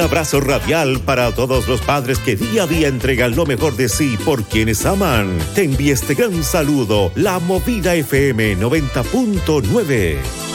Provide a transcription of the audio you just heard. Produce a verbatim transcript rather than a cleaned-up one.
Abrazo radial para todos los padres que día a día entregan lo mejor de sí por quienes aman. Te envía este gran saludo, la Movida F M noventa punto nueve.